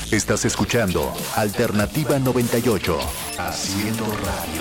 Estás escuchando Alternativa 98, haciendo radio.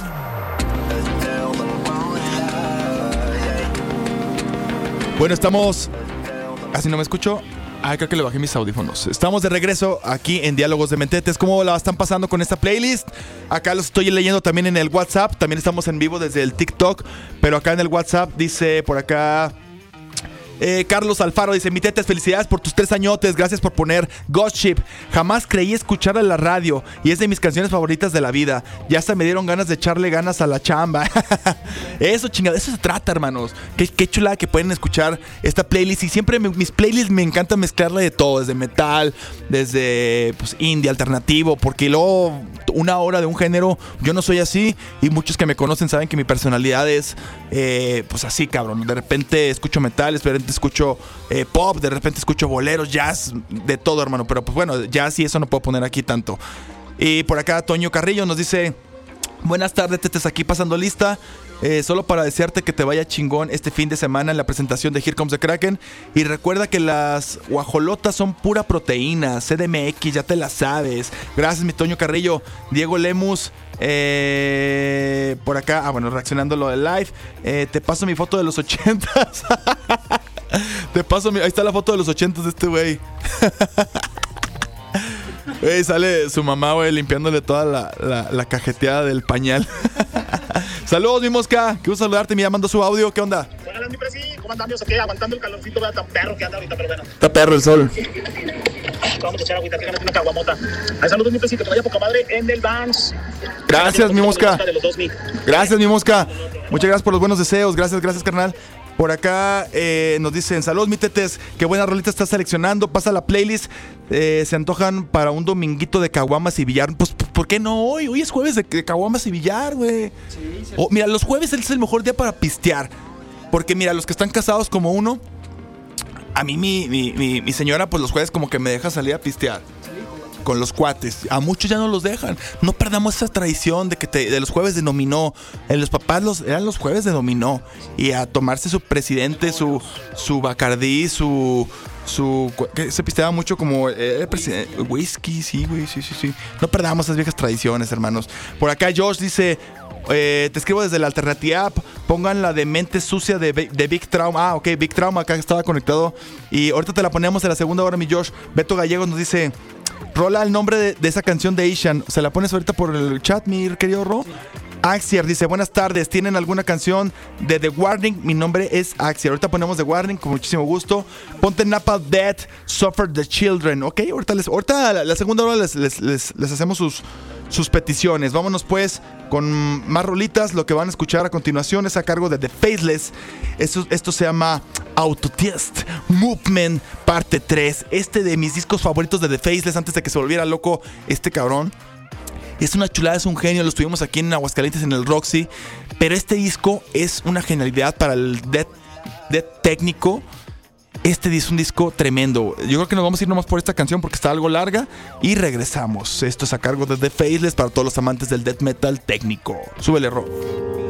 Bueno, estamos... ¿Así no me escucho? Ay, creo que le bajé mis audífonos. Estamos de regreso aquí en Diálogos de Mentetes. ¿Cómo la están pasando con esta playlist? Acá los estoy leyendo también en el WhatsApp. También estamos en vivo desde el TikTok. Pero acá en el WhatsApp dice por acá... Carlos Alfaro dice: Mitetes, felicidades por tus 3 añotes. Gracias por poner Ghost Ship. Jamás creí escucharla en la radio y es de mis canciones favoritas de la vida. Ya hasta me dieron ganas de echarle ganas a la chamba. Eso, chingada, eso se trata, hermanos. Qué chulada que pueden escuchar esta playlist. Y siempre mis playlists me encanta mezclarle de todo. Desde metal, desde pues, indie, alternativo. Porque luego una hora de un género, yo no soy así. Y muchos que me conocen saben que mi personalidad es pues así, cabrón. De repente escucho metal, de repente escucho pop, de repente escucho boleros, jazz, de todo, hermano. Pero pues bueno, jazz y eso no puedo poner aquí tanto. Y por acá Toño Carrillo nos dice: buenas tardes, Tetes, aquí pasando lista. Solo para desearte que te vaya chingón este fin de semana en la presentación de Here Comes the Kraken. Y recuerda que las guajolotas son pura proteína. CDMX, ya te la sabes. Gracias, mi Toño Carrillo. Diego Lemus, por acá, bueno, reaccionando a lo del live. Te paso mi foto de los 80s. Te paso ahí está la foto de los 80s de este güey. Güey, sale su mamá, güey, limpiándole toda la cajeteada del pañal. Saludos, mi mosca. Quiero saludarte, me mandó su audio. ¿Qué onda? Hola, mi presi. ¿Cómo andamos? Ok, aguantando el calorcito, vea tan perro que anda ahorita, pero bueno. Está perro el sol. Vamos a echar agüita, que una caguamota. Ay, saludos, mi presi, que te vaya poca madre en el Vans. Gracias, mi mosca. Gracias, mi mosca. Muchas gracias por los buenos deseos. Gracias, carnal. Por acá nos dicen: saludos, mi Tetes, qué buena rolita estás seleccionando. Pasa la playlist. Se antojan para un dominguito de caguamas y billar. Pues, ¿por qué no hoy? Hoy es jueves de caguamas y billar, güey. Sí. Mira, los jueves es el mejor día para pistear. Porque mira, los que están casados como uno, a mí mi señora, pues los jueves como que me deja salir a pistear. Con los cuates. A muchos ya no los dejan. No perdamos esa tradición de los jueves de dominó. Los papás eran los jueves de dominó. Y a tomarse su presidente, su Bacardí, que se pisteaba mucho como whisky, sí, güey, sí. No perdamos esas viejas tradiciones, hermanos. Por acá Josh dice: te escribo desde la Alternativa App. Pongan la de Mente Sucia de Big Trauma. Ah, ok, Big Trauma, acá estaba conectado. Y ahorita te la ponemos en la segunda hora, mi Josh. Beto Gallegos nos dice: rola el nombre de esa canción de Ishan. ¿Se la pones ahorita por el chat, mi querido Ro? Axier dice: buenas tardes, ¿tienen alguna canción de The Warning? Mi nombre es Axier. Ahorita ponemos The Warning con muchísimo gusto. Ponte Napalm Death, Suffer the Children. Ok, ahorita la segunda hora les hacemos sus peticiones. Vámonos pues con más rolitas. Lo que van a escuchar a continuación es a cargo de The Faceless. Esto se llama Autotest Movement parte 3. De mis discos favoritos de The Faceless antes de que se volviera loco este cabrón. Es una chulada, es un genio. Lo estuvimos aquí en Aguascalientes en el Roxy. Pero este disco es una genialidad para el death técnico. Este es un disco tremendo. Yo creo que nos vamos a ir nomás por esta canción porque está algo larga. Y regresamos. Esto es a cargo de The Faceless para todos los amantes del death metal técnico. Súbele, Ro.